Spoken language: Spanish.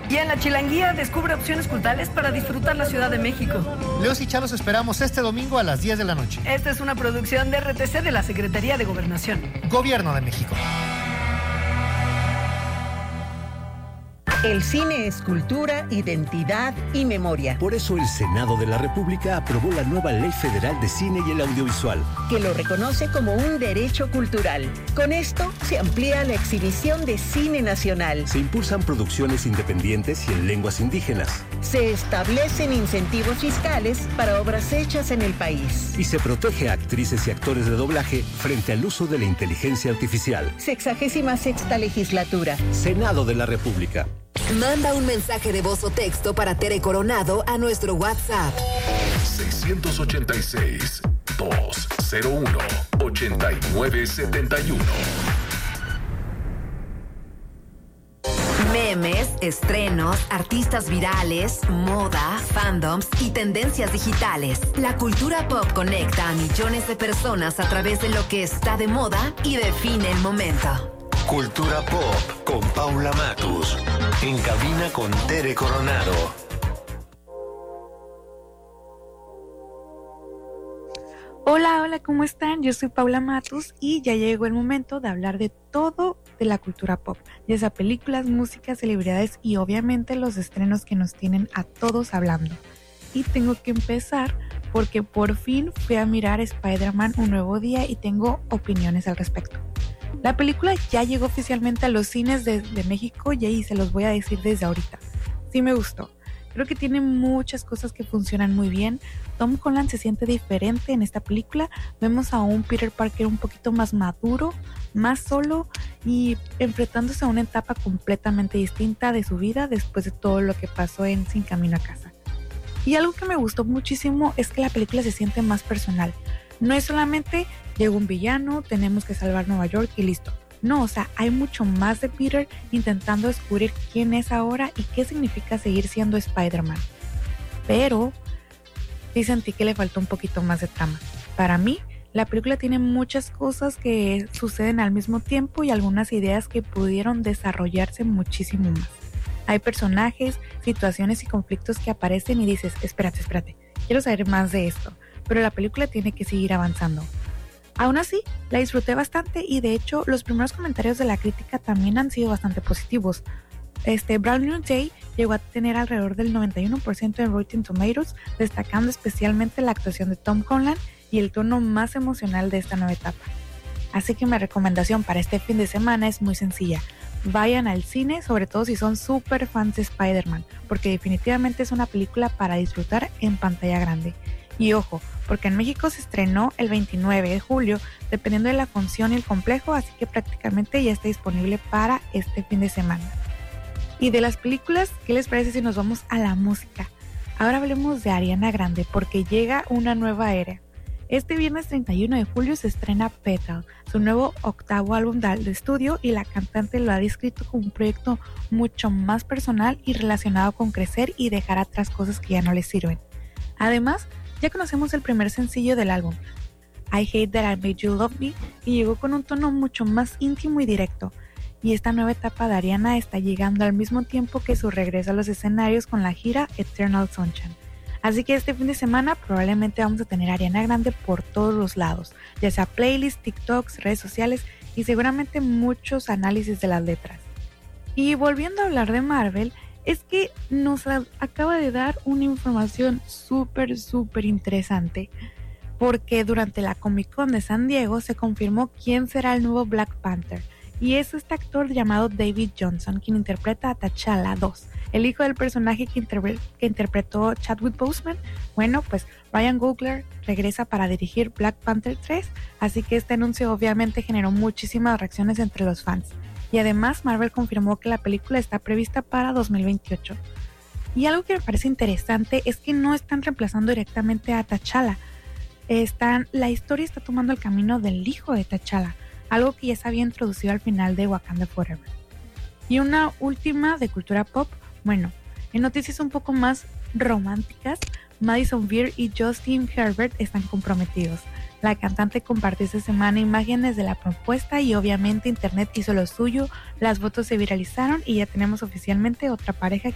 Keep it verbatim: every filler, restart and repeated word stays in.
Y en la Chilanguía descubre opciones culturales para disfrutar la Ciudad de México. Leos y Chalos esperamos este domingo a las diez de la noche. Esta es una producción de R T C de la Secretaría de Gobernación. Gobierno de México. El cine es cultura, identidad y memoria. Por eso el Senado de la República aprobó la nueva Ley Federal de Cine y el Audiovisual, que lo reconoce como un derecho cultural. Con esto se amplía la exhibición de cine nacional. Se impulsan producciones independientes y en lenguas indígenas. Se establecen incentivos fiscales para obras hechas en el país. Y se protege a actrices y actores de doblaje frente al uso de la inteligencia artificial. Sexagésima sexta legislatura. Senado de la República. Manda un mensaje de voz o texto para Tere Coronado a nuestro WhatsApp. seiscientos ochenta y seis, doscientos uno, ochenta y nueve setenta y uno. Memes, estrenos, artistas virales, moda, fandoms y tendencias digitales. La cultura pop conecta a millones de personas a través de lo que está de moda y define el momento. Cultura Pop con Paula Matus. En cabina con Tere Coronado. Hola, hola, ¿cómo están? Yo soy Paula Matus y ya llegó el momento de hablar de todo de la cultura pop, ya sea películas, música, celebridades y obviamente los estrenos que nos tienen a todos hablando. Y tengo que empezar porque por fin fui a mirar Spider-Man Un Nuevo Día y tengo opiniones al respecto. La película ya llegó oficialmente a los cines de, de México y ahí se los voy a decir desde ahorita. Sí me gustó. Creo que tiene muchas cosas que funcionan muy bien. Tom Holland se siente diferente en esta película. Vemos a un Peter Parker un poquito más maduro, más solo y enfrentándose a una etapa completamente distinta de su vida después de todo lo que pasó en Sin Camino a Casa. Y algo que me gustó muchísimo es que la película se siente más personal. No es solamente llegó un villano, tenemos que salvar Nueva York y listo. No, o sea, hay mucho más de Peter intentando descubrir quién es ahora y qué significa seguir siendo Spider-Man. Pero sí sentí que le faltó un poquito más de trama. Para mí, la película tiene muchas cosas que suceden al mismo tiempo y algunas ideas que pudieron desarrollarse muchísimo más. Hay personajes, situaciones y conflictos que aparecen y dices, espérate, espérate, quiero saber más de esto. Pero la película tiene que seguir avanzando. Aún así, la disfruté bastante y de hecho los primeros comentarios de la crítica también han sido bastante positivos. Este, Brand New Day llegó a tener alrededor del noventa y uno por ciento en Rotten Tomatoes, destacando especialmente la actuación de Tom Holland y el tono más emocional de esta nueva etapa. Así que mi recomendación para este fin de semana es muy sencilla. Vayan al cine, sobre todo si son súper fans de Spider-Man, porque definitivamente es una película para disfrutar en pantalla grande. Y ojo, porque en México se estrenó el veintinueve de julio, dependiendo de la función y el complejo, así que prácticamente ya está disponible para este fin de semana. Y de las películas, ¿qué les parece si nos vamos a la música? Ahora hablemos de Ariana Grande, porque llega una nueva era. Este viernes treinta y uno de julio se estrena Petal, su nuevo octavo álbum de estudio, y la cantante lo ha descrito como un proyecto mucho más personal y relacionado con crecer y dejar atrás cosas que ya no le sirven. Además, ya conocemos el primer sencillo del álbum, I Hate That I Made You Love Me, y llegó con un tono mucho más íntimo y directo. Y esta nueva etapa de Ariana está llegando al mismo tiempo que su regreso a los escenarios con la gira Eternal Sunshine. Así que este fin de semana probablemente vamos a tener a Ariana Grande por todos los lados, ya sea playlists, TikToks, redes sociales y seguramente muchos análisis de las letras. Y volviendo a hablar de Marvel, es que nos acaba de dar una información súper, súper interesante, porque durante la Comic Con de San Diego se confirmó quién será el nuevo Black Panther, y es este actor llamado David Johnson, quien interpreta a T'Challa dos, el hijo del personaje que, interpre- que interpretó Chadwick Boseman. Bueno, pues Ryan Coogler regresa para dirigir Black Panther tres, así que este anuncio obviamente generó muchísimas reacciones entre los fans. Y además Marvel confirmó que la película está prevista para dos mil veintiocho. Y algo que me parece interesante es que no están reemplazando directamente a T'Challa. Están, la historia está tomando el camino del hijo de T'Challa, algo que ya se había introducido al final de Wakanda Forever. Y una última de cultura pop, bueno, en noticias un poco más románticas, Madison Beer y Justin Herbert están comprometidos. La cantante compartió esta semana imágenes de la propuesta y obviamente internet hizo lo suyo, las fotos se viralizaron y ya tenemos oficialmente otra pareja